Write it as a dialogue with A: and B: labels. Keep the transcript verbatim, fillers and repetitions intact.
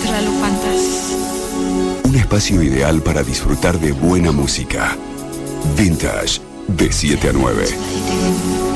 A: terlalu pantas.
B: Un espacio ideal para disfrutar de buena música. Vintage, de siete a nueve.